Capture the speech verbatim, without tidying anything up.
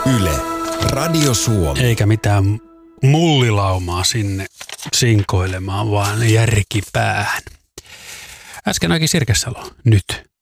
Yle, Radio Suomi. Eikä mitään mullilaumaa sinne sinkoilemaan, vaan järkipäähän. Äsken ainakin Sirkesalo, nyt